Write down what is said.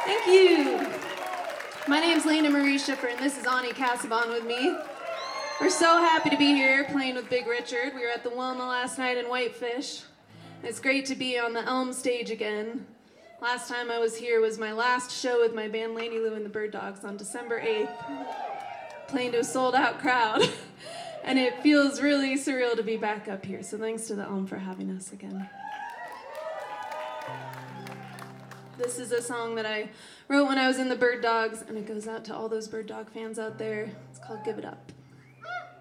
Thank you. My name's Lena Marie Schiffer, and this is Ani Casaban with me. We're so happy to be here playing with Big Richard. We were at the Wilma last night in Whitefish. It's great to be on the Elm stage again. Last time I was here was my last show with my band Laney Lou and the Bird Dogs on December 8th, playing to a sold-out crowd. And it feels really surreal to be back up here, so thanks to the Elm for having us again. This is a song that I wrote when I was in the Bird Dogs, and it goes out to all those Bird Dog fans out there. It's called Give It Up.